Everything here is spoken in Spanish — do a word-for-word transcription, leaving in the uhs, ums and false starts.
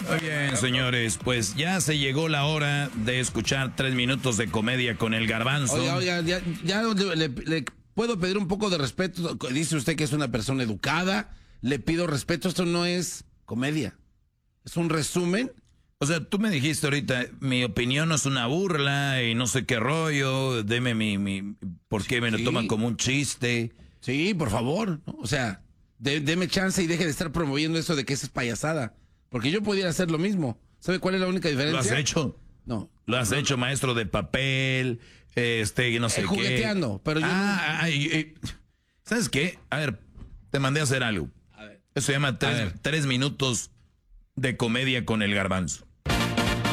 Muy bien, señores, pues ya se llegó la hora de escuchar tres minutos de comedia con el Garbanzo. Oiga, oiga, ya, ya le, le, le puedo pedir un poco de respeto. Dice usted que es una persona educada. Le pido respeto. Esto no es comedia. Es un resumen. O sea, tú me dijiste ahorita, mi opinión no es una burla y no sé qué rollo. Deme mi, mi ¿por qué me lo Sí. toman como un chiste? Sí, por favor, ¿no? O sea, de, deme chance y deje de estar promoviendo eso de que eso es payasada. Porque yo pudiera hacer lo mismo. ¿Sabe cuál es la única diferencia? ¿Lo has hecho? No. Lo has hecho, maestro de papel, este, no sé Eh, qué. jugueteando, pero yo Ah, ay, ay, ¿sabes qué? A ver, te mandé a hacer algo. A ver. Eso se llama tres, tres minutos de comedia con el Garbanzo.